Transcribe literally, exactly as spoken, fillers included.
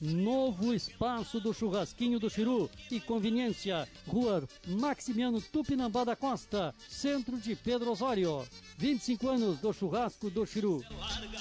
Novo espaço do Churrasquinho do Chiru e conveniência, Rua Maximiano Tupinambá da Costa, centro de Pedro Osório. vinte e cinco anos do Churrasco do Chiru.